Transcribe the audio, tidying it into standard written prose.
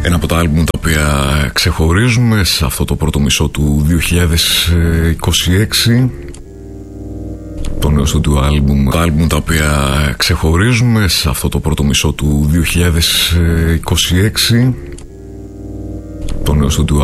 Ένα από τα άλμπουμ τα οποία ξεχωρίζουμε σε αυτό το πρώτο μισό του 2026. Το νέο στο του άλμπουμ. Τα άλμπουμ τα οποία ξεχωρίζουμε σε αυτό το πρώτο μισό του 2026. Το νέο στο του